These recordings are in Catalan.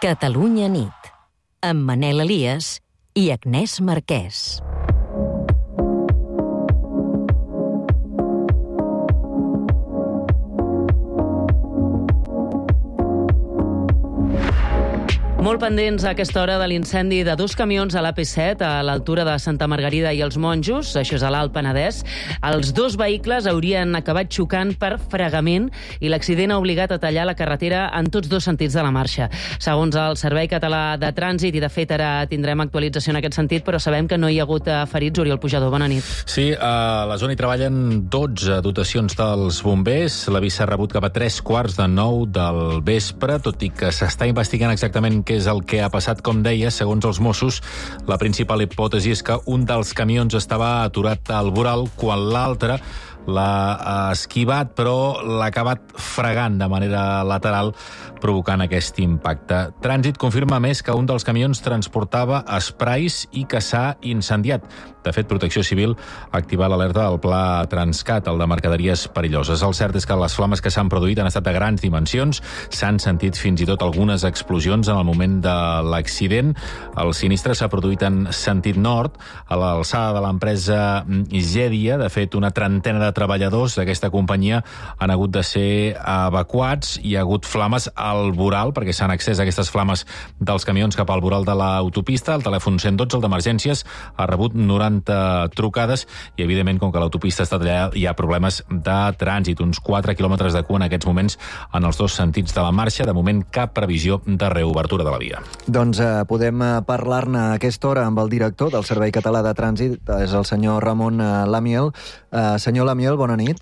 Catalunya nit, amb Manel Elias i Agnès Marquès. Molt pendents a aquesta hora de l'incendi de dos camions a l'AP7 a l'altura de Santa Margarida i els Monjos, això és a l'Alt Penedès. Els dos vehicles haurien acabat xocant per fregament i l'accident ha obligat a tallar la carretera en tots dos sentits de la marxa. Segons el Servei Català de Trànsit, i de fet ara tindrem actualització en aquest sentit, però sabem que no hi ha hagut ferits. Oriol Pujador, bona nit. Sí, a la zona hi treballen 12 dotacions dels bombers. L'avís s'ha rebut cap a 3:15 del vespre, tot i que s'està investigant exactament què és el que ha passat. Com deia, segons els Mossos, la principal hipòtesi és que un dels camions estava aturat al voral quan l'altre l'ha esquivat, però l'ha acabat fregant de manera lateral, provocant aquest impacte. Trànsit confirma més que un dels camions transportava esprais i que s'ha incendiat. De fet, Protecció Civil ha activat l'alerta del Pla Transcat, el de mercaderies perilloses. El cert és que les flames que s'han produït han estat de grans dimensions, s'han sentit fins i tot algunes explosions en el moment de l'accident. El sinistre s'ha produït en sentit nord, a l'alçada de l'empresa Gèdia. De fet, una trentena de treballadors d'aquesta companyia han hagut de ser evacuats. Hi ha hagut flames al voral, perquè s'han accés a aquestes flames dels camions cap al voral de l'autopista. El telèfon 112, el d'emergències, ha rebut 90 trucades i, evidentment, com que l'autopista està tallada, hi ha problemes de trànsit. Uns 4 quilòmetres de cua en aquests moments en els dos sentits de la marxa. De moment, cap previsió de reobertura de la via. Doncs podem parlar-ne a aquesta hora amb el director del Servei Català de Trànsit, és el senyor Ramon Lamiel. Senyor Lamiel, bona nit.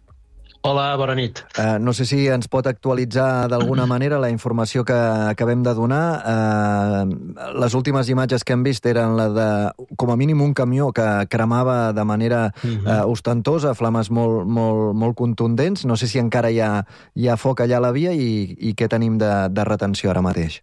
Hola, bona nit. No sé si ens pot actualitzar d'alguna manera la informació que acabem de donar. Les últimes imatges que hem vist eren la de, com a mínim, un camió que cremava de manera ostentosa, flames molt contundents. No sé si encara hi ha foc allà a la via i què tenim de retenció ara mateix.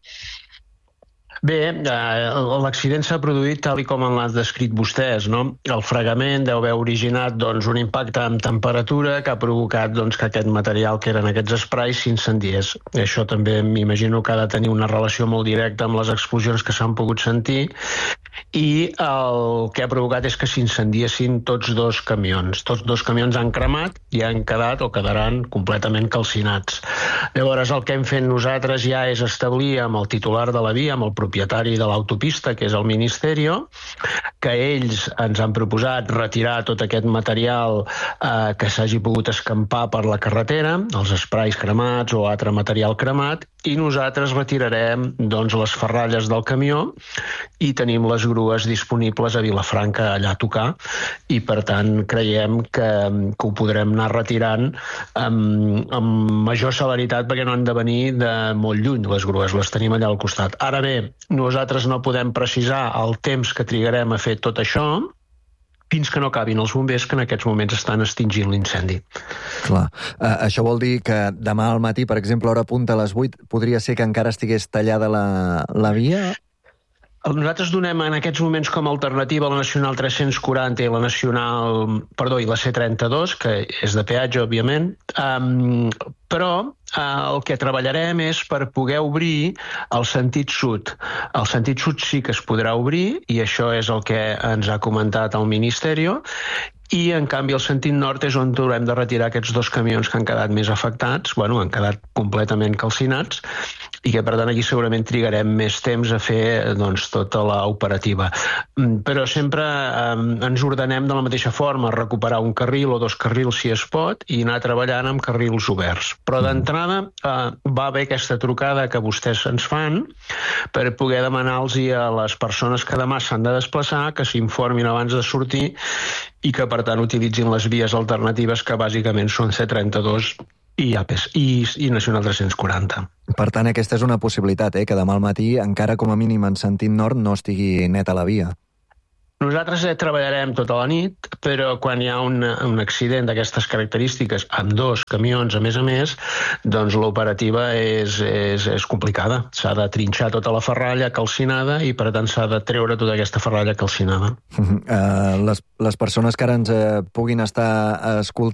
Bé, l'accident s'ha produït tal com l'han descrit vostès, no? El fregament deu haver originat un impacte amb temperatura que ha provocat que aquest material, que eren aquests esprais, s'incendiés. Això també m'imagino que ha de tenir una relació molt directa amb les explosions que s'han pogut sentir, i el que ha provocat és que s'incendiessin tots dos camions. Tots dos camions han cremat i han quedat o quedaran completament calcinats. Llavors, el que hem fet nosaltres ja és establir amb el titular de la via, amb el propietari de l'autopista, que és el Ministerio, que ells ens han proposat retirar tot aquest material que s'hagi pogut escampar per la carretera, els esprais cremats o altre material cremat, i nosaltres retirarem les ferralles del camió i tenim les grues disponibles a Vilafranca allà a tocar, i per tant creiem que ho podrem anar retirant amb major celeritat, perquè no han de venir de molt lluny les grues, les tenim allà al costat. Ara bé, nosaltres no podem precisar el temps que trigarem a fer tot això fins que no acabin els bombers, que en aquests moments estan extingint l'incendi. Clar. Això vol dir que demà al matí, per exemple, a hora punta a les 8, podria ser que encara estigués tallada la via? Nosaltres donem en aquests moments com a alternativa la Nacional 340 i la C32, que és de peatge, òbviament, però el que treballarem és per poder obrir el sentit sud. El sentit sud sí que es podrà obrir, i això és el que ens ha comentat el Ministerio, i en canvi el sentit nord és on haurem de retirar aquests dos camions que han quedat més afectats, han quedat completament calcinats, i que per tant aquí segurament trigarem més temps a fer tota l'operativa. Però sempre ens ordenem de la mateixa forma, recuperar un carril o dos carrils si es pot, i anar treballant amb carrils oberts. Però d'entrada va haver aquesta trucada que vostès ens fan per poder demanar-los a les persones que demà s'han de desplaçar que s'informin abans de sortir i que per tant utilitzin les vies alternatives, que bàsicament són C32 i Nacional 340. Per tant, aquesta és una possibilitat, que demà al matí, encara com a mínim en sentit nord, no estigui neta la via. Nosaltres treballarem tota la nit, però quan hi ha un accident d'aquestes característiques, amb dos camions a més, l'operativa és complicada. S'ha de trinxar tota la ferralla calcinada i, per tant, s'ha de treure tota aquesta ferralla calcinada. Les persones que ara ens puguin estar